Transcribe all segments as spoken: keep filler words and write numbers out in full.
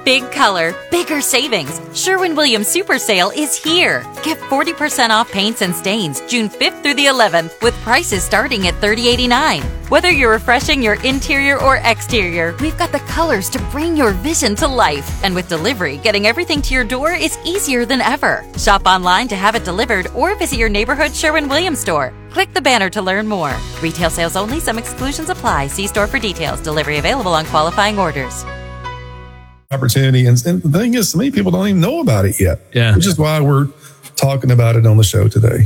Big color, bigger savings. Sherwin-Williams Super Sale is here. Get forty percent off paints and stains June fifth through the eleventh with prices starting at thirty eighty-nine. Whether you're refreshing your interior or exterior, we've got the colors to bring your vision to life. And with delivery, getting everything to your door is easier than ever. Shop online to have it delivered or visit your neighborhood Sherwin-Williams store. Click the banner to learn more. Retail sales only. Some exclusions apply. See store for details. Delivery available on qualifying orders. Opportunity. And, and the thing is, many people don't even know about it yet. Yeah. Which is why we're talking about it on the show today.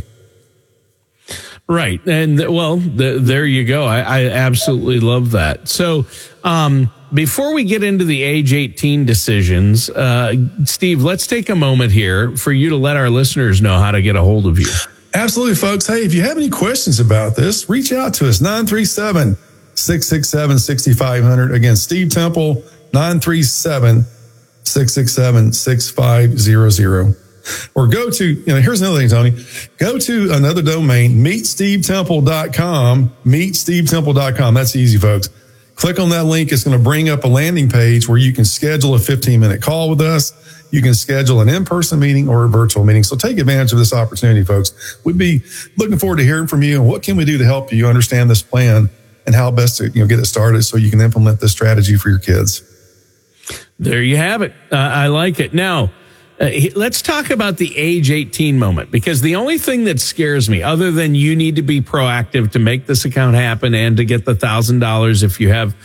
Right. And well, the, there you go. I, I absolutely love that. So, um, before we get into the age eighteen decisions, uh, Steve, let's take a moment here for you to let our listeners know how to get a hold of you. Absolutely, folks. Hey, if you have any questions about this, reach out to us, nine three seven, six six seven, six five zero zero. Again, Steve Temple, nine three seven, six six seven, six five zero zero. Or go to, you know, here's another thing, Tony. Go to another domain, meet steve temple dot com, meet steve temple dot com. That's easy, folks. Click on that link. It's going to bring up a landing page where you can schedule a fifteen minute call with us. You can schedule an in-person meeting or a virtual meeting. So take advantage of this opportunity, folks. We'd be looking forward to hearing from you and what can we do to help you understand this plan and how best to, you know, get it started so you can implement this strategy for your kids. There you have it. Uh, I like it. Now, uh, let's talk about the age eighteen moment, because the only thing that scares me, other than you need to be proactive to make this account happen and to get the one thousand dollars if you have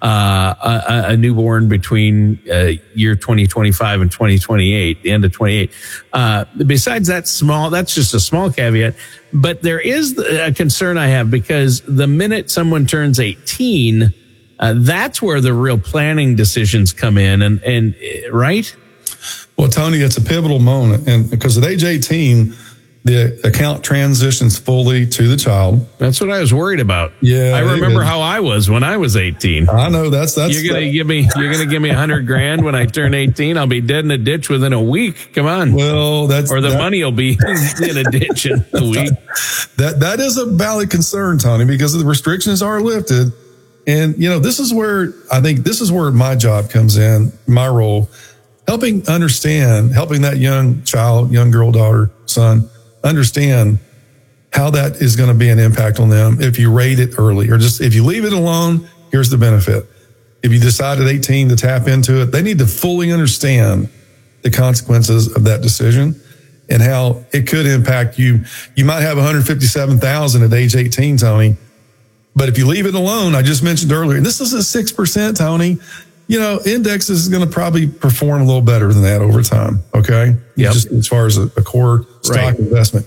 uh, a, a newborn between uh, year twenty twenty-five and twenty twenty-eight, the end of twenty-eight. Uh, besides that small, that's just a small caveat. But there is a concern I have, because the minute someone turns eighteen, uh, that's where the real planning decisions come in. And, and right? Well, Tony, it's a pivotal moment. And because at age eighteen, the account transitions fully to the child. That's what I was worried about. Yeah. I remember how I was when I was eighteen. I know that's, that's, you're going to give me, you're going to give me a hundred grand when I turn eighteen. I'll be dead in a ditch within a week. Come on. Well, that's, or the that, money will be in a ditch in a week. That, that is a valid concern, Tony, because the restrictions are lifted. And, you know, this is where I think this is where my job comes in, my role, helping understand, helping that young child, young girl, daughter, son, understand how that is going to be an impact on them if you rate it early, or just if you leave it alone. Here's the benefit. If you decide at eighteen to tap into it, they need to fully understand the consequences of that decision and how it could impact you. You might have one hundred fifty-seven thousand at age eighteen, Tony, but if you leave it alone, I just mentioned earlier, and this is a six percent, Tony, you know, index is going to probably perform a little better than that over time. Okay. Yep. Just as far as a, a core stock right. investment.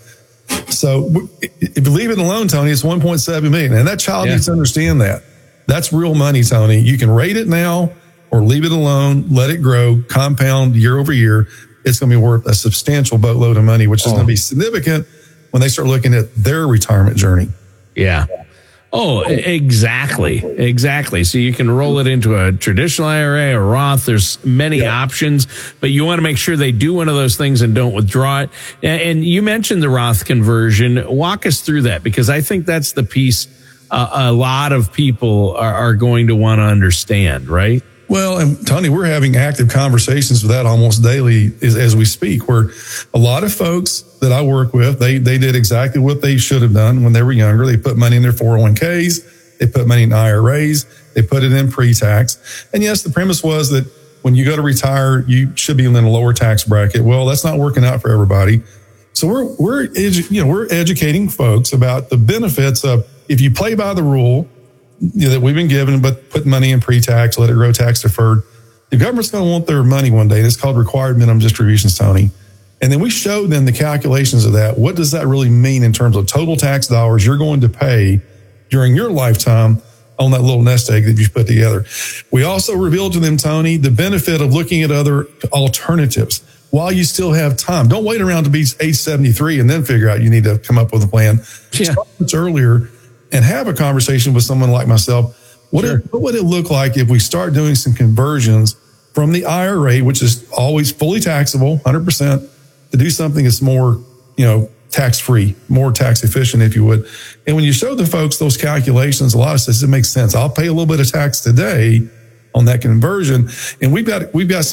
So if you leave it alone, Tony, it's one point seven million. And that child yeah. needs to understand that. That's real money, Tony. You can rate it now or leave it alone, let it grow, compound year over year. It's going to be worth a substantial boatload of money, which is oh. going to be significant when they start looking at their retirement journey. Yeah. Oh, exactly. Exactly. So you can roll it into a traditional I R A or Roth. There's many yeah. options, but you want to make sure they do one of those things and don't withdraw it. And you mentioned the Roth conversion. Walk us through that, because I think that's the piece uh, a lot of people are, are going to want to understand, right? Well, and Tony, we're having active conversations with that almost daily as, as we speak, where a lot of folks that I work with, they they did exactly what they should have done when they were younger. They put money in their four oh one k's. They put money in I R As. They put it in pre-tax. And yes, the premise was that when you go to retire, you should be in a lower tax bracket. Well, that's not working out for everybody. So we're, we're, edu- you know, we're educating folks about the benefits of if you play by the rule, you know, that we've been given, but put money in pre-tax, let it grow tax deferred. The government's going to want their money one day. It's called required minimum distributions, Tony. And then we showed them the calculations of that. What does that really mean in terms of total tax dollars you're going to pay during your lifetime on that little nest egg that you've put together? We also revealed to them, Tony, the benefit of looking at other alternatives while you still have time. Don't wait around to be age seventy-three and then figure out you need to come up with a plan. Yeah. Start much earlier and have a conversation with someone like myself. What, sure. it, what would it look like if we start doing some conversions from the I R A, which is always fully taxable, one hundred percent, to do something that's more, you know, tax-free, more tax efficient, if you would. And when you show the folks those calculations, a lot of says it makes sense. I'll pay a little bit of tax today on that conversion. And we've got, we've got some